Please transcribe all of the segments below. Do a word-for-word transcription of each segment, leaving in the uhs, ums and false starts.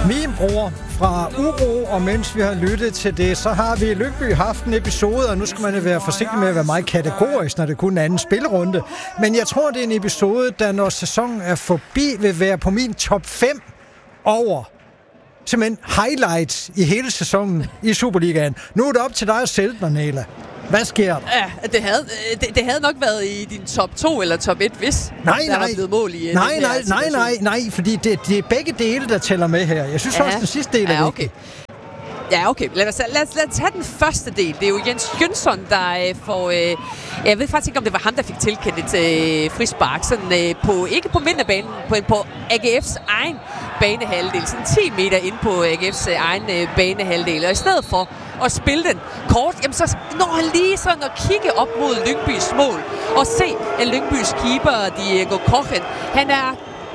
Min bror fra Uro, og mens vi har lyttet til det, så har vi i Lyngby haft en episode, og nu skal man være forsigtig med at være meget kategorisk, når det kun er en anden spillerunde. Men jeg tror, det er en episode, der når sæsonen er forbi, vil være på min top fem over simpelthen highlights i hele sæsonen i Superligaen. Nu er det op til dig at sælge den, Nela. Hvad sker der? Ja, det havde, det, det havde nok været i din top to eller top et, hvis nej, der nej. var blevet mål i nej, den nej, nej, nej, nej, fordi det, det er begge dele, der tæller med her. Jeg synes ja. også, den sidste del er ja, okay. vigtig. Ja, okay. Lad os, lad, os, lad os tage den første del. Det er jo Jens Jønsson, der øh, får... Øh, jeg ved faktisk ikke, om det var ham, der fik tilkendt et øh, frispark. Sådan, øh, på, ikke på midterbanen, på, på A G F's egen banehalvdel. Sådan ti meter ind på A G F's øh, egen øh, banehalvdel. Og i stedet for at spille den kort, jamen så når han lige sådan at kigge op mod Lyngbys mål. Og se, at Lyngbys keeper, Diego Kochen, han er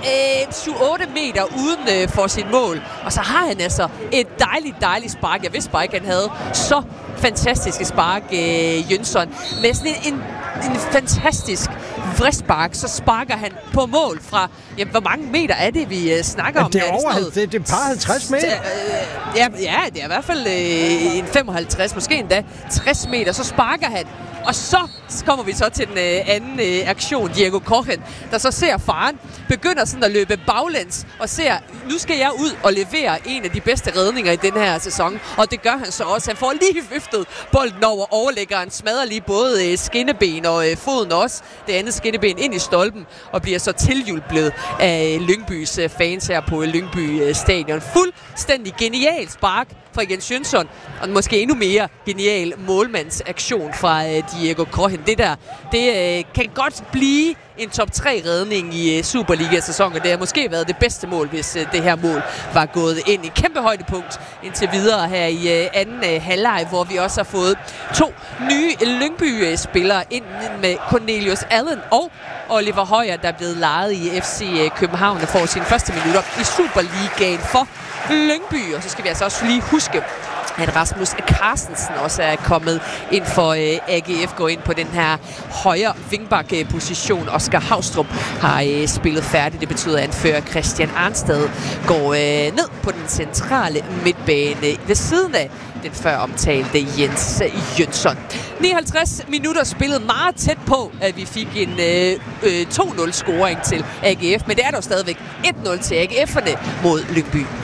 syv otte meter uden øh, for sit mål. Og så har han altså et dejligt, dejligt spark. Jeg vidste bare ikke, han havde så fantastiske spark, øh, Jønsson. Med sådan en, en, en fantastisk frispark, så sparker han på mål fra... Jamen, hvor mange meter er det, vi øh, snakker ja, om? Det er, er over, det, det, det er par halvtreds meter. Øh, ja, ja, det er i hvert fald øh, en femoghalvtreds, måske endda tres meter. Så sparker han. Og så kommer vi så til den øh, anden øh, aktion, Diego Kochen, der så ser faren, begynder sådan at løbe baglæns, og ser, nu skal jeg ud og levere en af de bedste redninger i den her sæson. Og det gør han så også. Han får lige viftet bolden over overlæggeren, smadrer lige både øh, skinneben og øh, foden også, det andet skinneben ind i stolpen, og bliver så tilhjulpet af Lyngbys øh, fans her på Lyngby øh, stadion. Fuldstændig genial spark fra Jens Jønsson, og måske endnu mere genial målmandsaktion fra øh, Diego Kochen. Det der, det øh, kan godt blive en top tre redning i øh, Superliga-sæsonen. Det har måske været det bedste mål, hvis øh, det her mål var gået ind i kæmpe højdepunkt indtil videre her i øh, anden øh, halvleg, hvor vi også har fået to nye Lyngby-spillere ind med Cornelius Allen og Oliver Højer, der er blevet lejet i F C København og får sine første minutter i Superligaen for Lyngby. Og så skal vi altså også lige huske, at Rasmus Carstensen også er kommet ind for øh, A G F, går ind på den her højre wingback-position. Oscar Haustrup har øh, spillet færdigt. Det betyder, at anfører Christian Arnstad går øh, ned på den centrale midtbane ved siden af den før omtalte Jens Jønsson. nioghalvtreds minutter spillet meget tæt på, at vi fik en øh, øh, to nul scoring til A G F, men det er dog stadigvæk et nul til A G F'erne mod Lyngby.